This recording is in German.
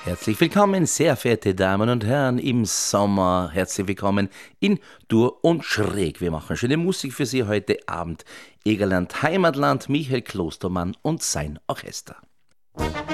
Herzlich willkommen, sehr verehrte Damen und Herren, im Sommer. Herzlich willkommen in Dur und Schräg. Wir machen schöne Musik für Sie heute Abend. Egerland Heimatland, Michael Klostermann und sein Orchester.